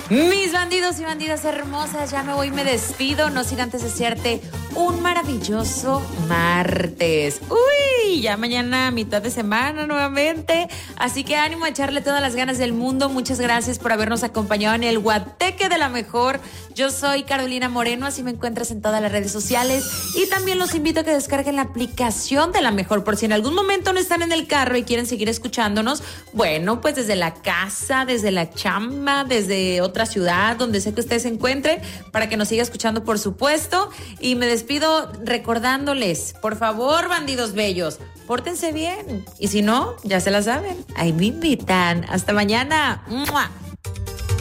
Mis bandidos y bandidas hermosas, ya me voy, me despido, no sin antes desearte un maravilloso martes. Uy, ya mañana mitad de semana nuevamente, así que ánimo a echarle todas las ganas del mundo. Muchas gracias por habernos acompañado en el Guateque de la Mejor. Yo soy Carolina Moreno, así me encuentras en todas las redes sociales, y también los invito a que descarguen la aplicación de La Mejor por si en algún momento no están en el carro y quieren seguir escuchándonos. Bueno, pues desde la casa, desde la chamba, desde otra ciudad, donde sea que usted se encuentre, para que nos siga escuchando, por supuesto. Y me despido recordándoles, por favor, bandidos bellos, pórtense bien, y si no, ya se la saben, ahí me invitan. Hasta mañana. ¡Mua!